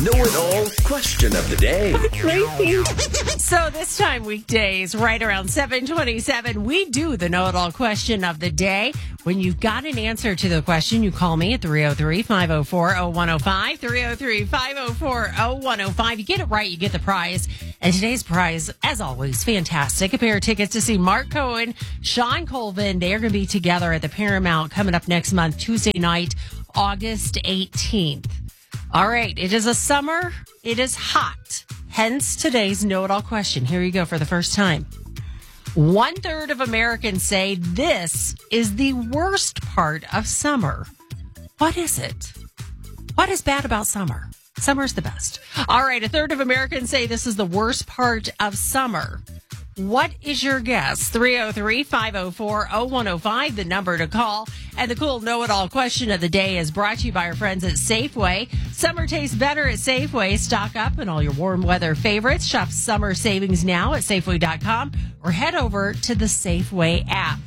Know-it-all question of the day. So this time weekdays, right around 7:27, we do the know-it-all question of the day. When you've got an answer to the question, you call me at 303-504-0105, 303-504-0105. You get it right, you get the prize. And today's prize, as always, fantastic. A pair of tickets to see Mark Cohen, Sean Colvin. They are going to be together at the Paramount coming up next month, Tuesday night, August 18th. All right, it is a summer. It is hot. Hence today's know-it-all question. Here you go for the first time. 1/3 of Americans say this is the worst part of summer. What is it? What is bad about summer? Summer's the best. All right, 1/3 of Americans say this is the worst part of summer. What is your guess? 303-504-0105, the number to call. And the cool know-it-all question of the day is brought to you by our friends at Safeway. Summer tastes better at Safeway. Stock up on all your warm weather favorites. Shop summer savings now at Safeway.com or head over to the Safeway app.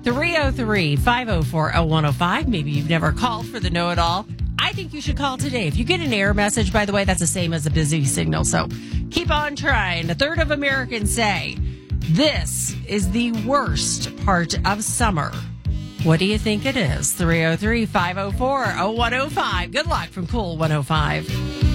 303-504-0105. Maybe you've never called for the know-it-all. I think you should call today. If you get an error message, by the way, that's the same as a busy signal. So keep on trying. 1/3 of Americans say this is the worst part of summer. What do you think it is? 303-504-0105. Good luck from Cool 105.